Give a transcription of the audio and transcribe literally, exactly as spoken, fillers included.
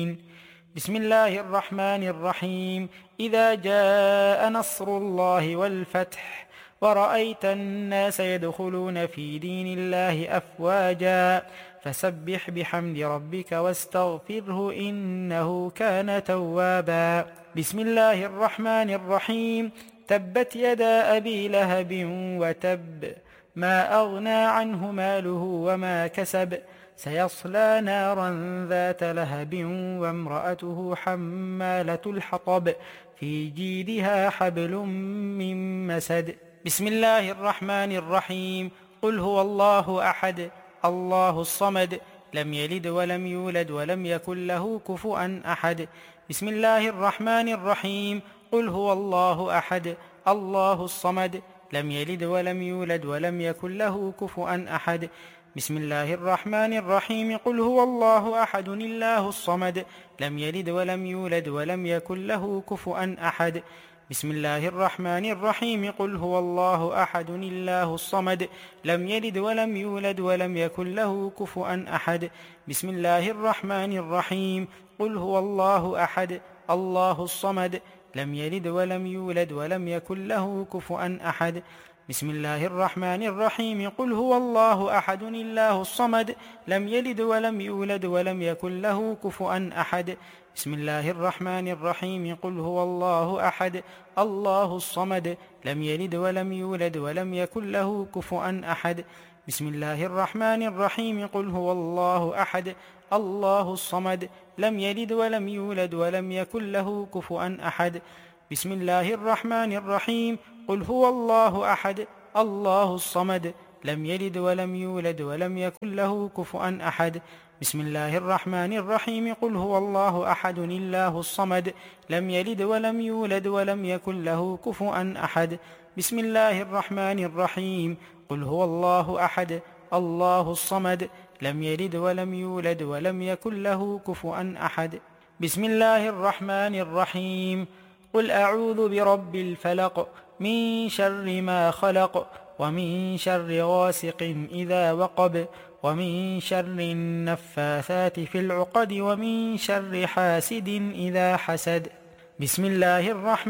بسم الله الرحمن الرحيم. إذا جاء نصر الله والفتح ورأيت الناس يدخلون في دين الله أفواجا فسبح بحمد ربك واستغفره إنه كان توابا. بسم الله الرحمن الرحيم. تبت يدا أبي لهب وتب ما أغنى عنه ماله وما كسب سيصلى نارا ذات لهب وامرأته حمالة الحطب في جيدها حبل من مسد. بسم الله الرحمن الرحيم. قل هو الله أحد الله الصمد لم يلد ولم يولد ولم يكن له كفوا أحد. بسم الله الرحمن الرحيم. قل هو الله أحد الله الصمد لم يلد ولم يولد ولم يكن له كفوا أحد. بسم الله الرحمن الرحيم. قل هو الله أحد الله الصمد لم يلد ولم يولد ولم يكن له كفوا أحد. بسم الله الرحمن الرحيم. قل هو الله أحد الله الصمد لم يلد ولم يولد ولم يكن له كفوا أحد. بسم الله الرحمن الرحيم. قل هو الله أحد الله الصمد لم يلد ولم يولد ولم يكن له كفوا أحد. بسم الله الرحمن الرحيم. قل هو الله أحد الله الصمد لم يلد ولم يولد ولم يكن له كفوا أحد. بسم الله الرحمن الرحيم. قل هو الله أحد الله الصمد لم يلد ولم يولد ولم يكن له كفوا أحد. بسم الله الرحمن الرحيم. قل هو الله أحد الله الصمد لم يلد ولم يولد ولم يكن له كفوا أحد. بسم الله الرحمن الرحيم. قل هو الله أحد الله الصمد لم يلد ولم يولد ولم يكن له كفوا أحد. بسم الله الرحمن الرحيم. قل هو الله أحد الله الصمد لم يلد ولم يولد ولم يكن له كفوا أحد. بسم الله الرحمن الرحيم. قل هو الله أحد الله الصمد لم يلد ولم يولد ولم يكن له كفوا أحد. بسم الله الرحمن الرحيم. قل أعوذ برب الفلق من شر ما خلق ومن شر غاسق إذا وقب ومن شر النفاثات في العقد ومن شر حاسد إذا حسد. بسم الله الرحمن